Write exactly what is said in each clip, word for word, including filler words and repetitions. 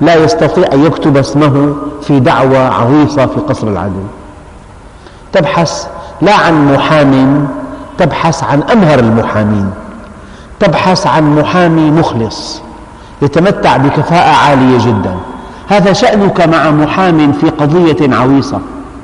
لا يستطيع أن يكتب اسمه في دعوى عويصة في قصر العدل. تبحث لا عن محام، تبحث عن أمهر المحامين، تبحث عن محامي مخلص يتمتع بكفاءة عالية جدا. هذا شأنك مع محام في قضية عويصة.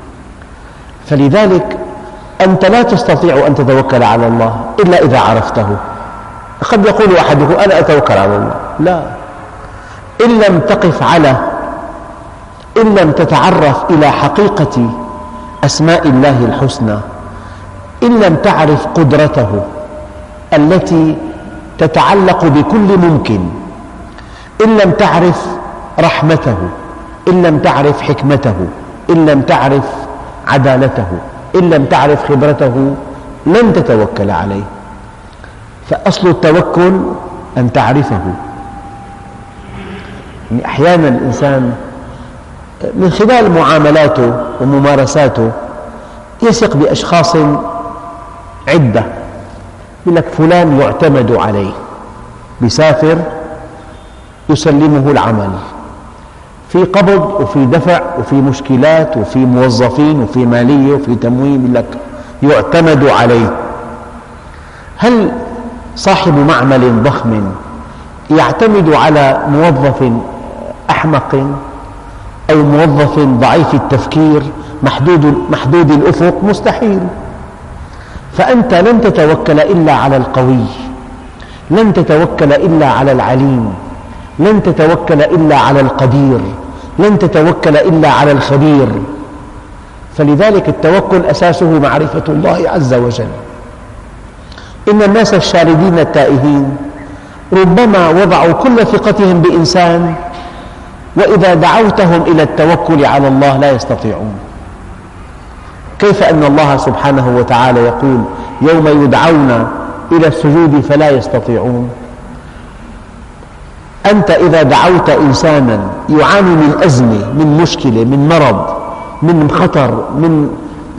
فلذلك أنت لا تستطيع أن تتوكل على الله إلا إذا عرفته. قد يقول أحدكم أنا أتوكل على الله، لا، إن لم تقف على إن لم تتعرف إلى حقيقة أسماء الله الحسنى، إن لم تعرف قدرته التي تتعلق بكل ممكن، إن لم تعرف رحمته، إن لم تعرف حكمته، إن لم تعرف عدالته، إن لم تعرف خبرته، لن تتوكل عليه. فأصل التوكل أن تعرفه. يعني أحيانا الإنسان من خلال معاملاته وممارساته يثق بأشخاص عدة، يقول لك فلان يعتمد عليه، بيسافر يسلمه العمل، في قبض وفي دفع وفي مشكلات وفي موظفين وفي مالية وفي تموين، يقول لك يعتمد عليه. هل صاحب معمل ضخم يعتمد على موظف أحمق أو موظف ضعيف التفكير محدود محدود الأفق؟ مستحيل. فأنت لن تتوكل إلا على القوي، لن تتوكل إلا على العليم، لن تتوكل إلا على القدير، لن تتوكل إلا على الخبير. فلذلك التوكل أساسه معرفة الله عز وجل. إن الناس الشاردين التائهين ربما وضعوا كل ثقتهم بإنسان، وإذا دعوتهم إلى التوكل على الله لا يستطيعون. كيف أن الله سبحانه وتعالى يقول يوم يدعون إلى السجود فلا يستطيعون؟ أنت إذا دعوت إنسانا يعاني من أزمة، من مشكلة، من مرض، من خطر، من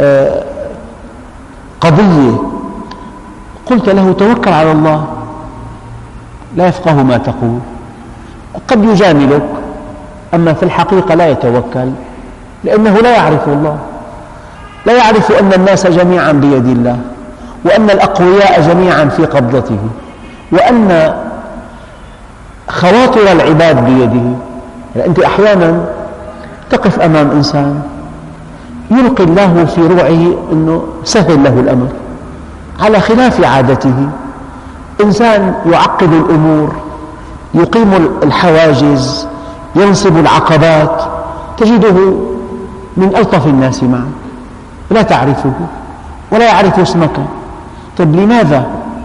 قضية، قلت له توكل على الله، لا يفقه ما تقول، قد يجاملك، أما في الحقيقة لا يتوكل، لأنه لا يعرف الله، لا يعرف أن الناس جميعا بيد الله، وأن الأقوياء جميعا في قبضته، وأن خواطر العباد بيده. يعني أنت أحيانا تقف أمام إنسان يلقي الله في روعه أنه سهل له الأمر على خلاف عادته. إنسان يعقد الأمور، يقيم الحواجز، ينصب العقبات، تجده من ألطف الناس معك، لا تعرفه ولا يعرف اسمك. طيب لماذا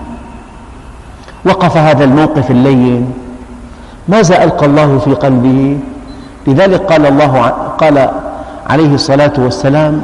وقف هذا الموقف اللين؟ ماذا ألقى الله في قلبه؟ لذلك قال الله قال عليه الصلاة والسلام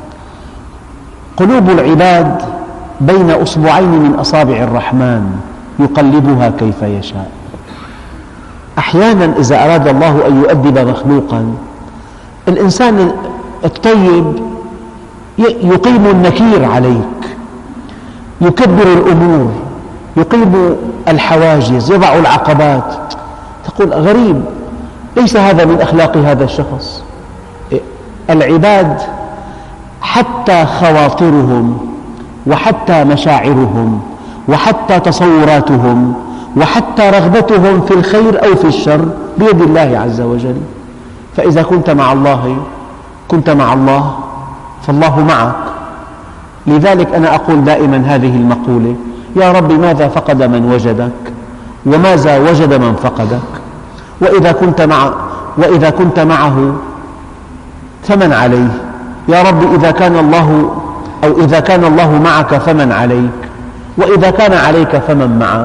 قلوب العباد بين أصبعين من أصابع الرحمن يقلبها كيف يشاء. أحيانا إذا أراد الله أن يؤدب مخلوقا، الإنسان الطيب يقيم النكير عليك، يكبر الأمور، يقيم الحواجز، يضع العقبات، تقول غريب، ليس هذا من أخلاق هذا الشخص. العباد حتى خواطرهم وحتى مشاعرهم وحتى تصوراتهم وحتى رغبتهم في الخير أو في الشر بيد الله عز وجل. فإذا كنت مع الله كنت مع الله، فالله معك. لذلك أنا أقول دائما هذه المقولة: يا رب ماذا فقد من وجدك وماذا وجد من فقدك؟ وإذا كنت مع وإذا كنت معه فمن عليه؟ يا رب إذا كان الله أو إذا كان الله معك فمن عليك؟ وإذا كان عليك فمن معك؟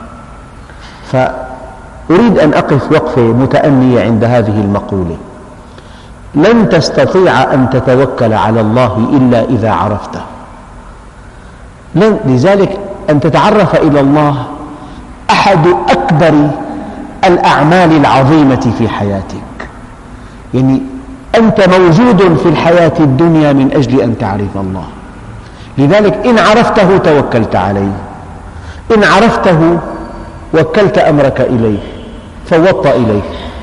فأريد أن أقف وقفة متأنية عند هذه المقولة: لن تستطيع أن تتوكل على الله إلا إذا عرفته. لذلك أن تتعرف إلى الله أحد أكبر الأعمال العظيمة في حياتك. يعني أنت موجود في الحياة الدنيا من أجل أن تعرف الله. لذلك إن عرفته توكلت عليه، إن عرفته وكلت أمرك إليه، فوضت إليه.